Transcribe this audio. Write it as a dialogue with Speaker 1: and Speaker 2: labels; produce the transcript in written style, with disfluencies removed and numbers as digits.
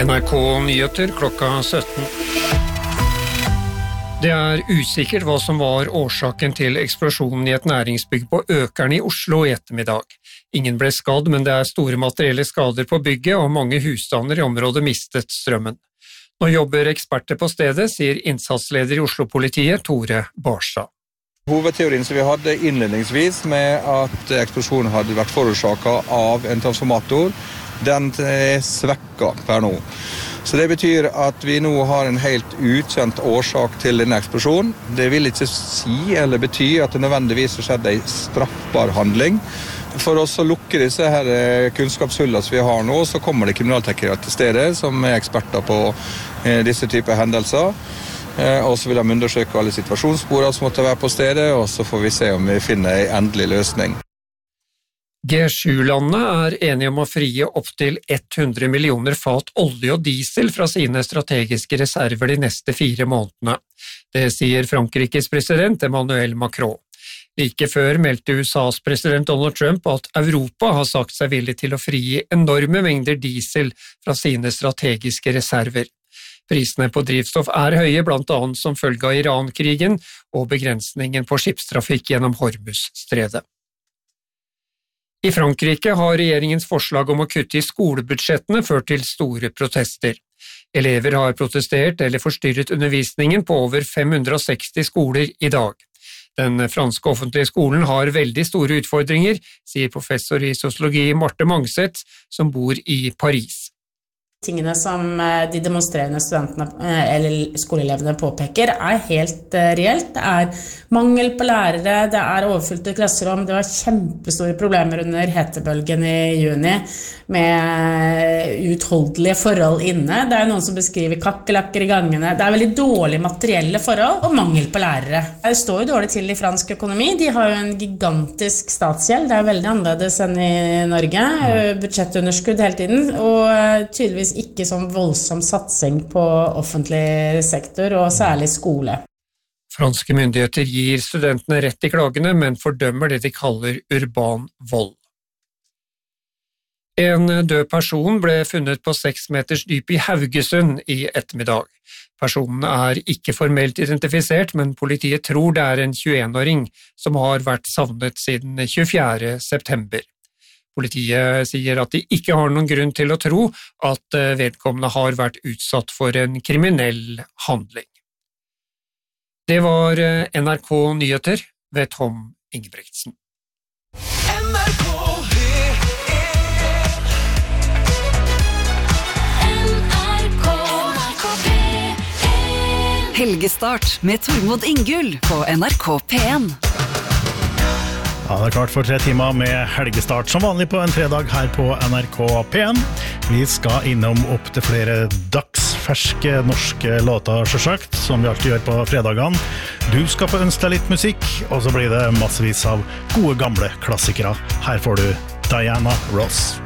Speaker 1: NRK Nyheter klokka 17. Det usikkert hva som var årsaken til eksplosjonen i et næringsbygg på Økern i Oslo i ettermiddag. Ingen ble skadd, men det store materielle skader på bygget, og mange husstander i området mistet strømmen. Nå jobber eksperter på stedet, sier innsatsleder i Oslo-politiet, Tore Barstad.
Speaker 2: Hovedteorien som vi hadde innledningsvis med at eksplosjonen hadde vært forårsaket av en transformator, den svekket per nå. Så det betyr at vi nå har en helt ukjent årsak til denne eksplosjonen. Det vil ikke si eller bety at det nødvendigvis har skjedd en straffbar handling. For oss å lukke disse her kunnskapshullene som vi har nå, så kommer det kriminalteknikere til stedet som eksperter på disse typer hendelser. Og så vil de undersøke alle situasjonssporene som måtte være på stedet, og så får vi se om vi finner en endelig løsning. G7-landene enige om å frie opp til 100 millioner fat olje og diesel fra sine strategiske reserver de neste 4 månedene. Det sier Frankrikes president Emmanuel Macron. Like før meldte USAs president Donald Trump at Europa har sagt seg villig til å frigi enorme mengder diesel fra sine strategiske reserver. Prisene på drivstoff høye, blant annet som følge av Iran-krigen og begrensningen på skipstrafikk gjennom Hormuz-stredet. I Frankrike har regjeringens forslag om å kutte i skolebudsjettene ført til store protester. Elever har protestert eller forstyrret undervisningen på over 560 skoler i dag. Den franske offentlige skolen har veldig store utfordringer, sier professor i sosiologi Marte Mangset, som bor i Paris.
Speaker 3: Tingene som de demonstrerende studentene eller skoleelevene påpeker helt reelt. Det mangel på lærere, det overfylte klasserom, det var kjempestore problemer under hetebølgen i juni med utholdelige forhold inne. Det noen som beskriver kakkelakker i gangene. Det veldig dårlige materielle forhold og mangel på lærere. Det står jo dårlig til i fransk økonomi. De har jo en gigantisk statsgjeld. Det veldig annerledes enn i Norge. Budsjettunderskudd hele tiden, og tydeligvis ikke som voldsom satsing på offentlig sektor, og særlig skole.
Speaker 1: Franske myndigheter gir studentene rett i klagene, men fordømmer det de kaller urban vold. En død person ble funnet på 6 meters dyp i Haugesund i ettermiddag. Personen ikke formelt identifisert, men politiet tror det en 21-åring som har vært savnet siden 24. september. Politiet sier at de ikke har noen grunn til å tro at vedkommende har vært utsatt for en kriminell handling. Det var NRK Nyheter ved Tom Ingebrigtsen.
Speaker 4: Helgestart med Tormod Ingull på NRK P1.
Speaker 5: Ja, det klart for 3 timer med helgestart som vanlig på en fredag her på NRK P1. Vi skal innom opp til flere dagsferske norske låter selvsagt, som vi alltid gjør på fredagene. Du skal få ønske deg litt musikk, og så blir det massevis av gode gamle klassikere. Her får du Diana Ross.